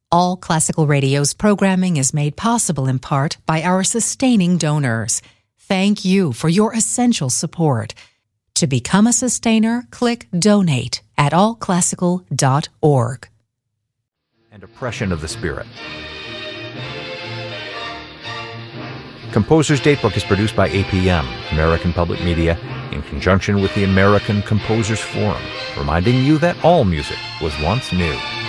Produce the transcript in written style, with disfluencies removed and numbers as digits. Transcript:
All Classical Radio's programming is made possible in part by our sustaining donors. Thank you for your essential support. To become a sustainer, click Donate at allclassical.org. And Oppression of the Spirit. Composer's Datebook is produced by APM, American Public Media, in conjunction with the American Composers Forum, reminding you that all music was once new.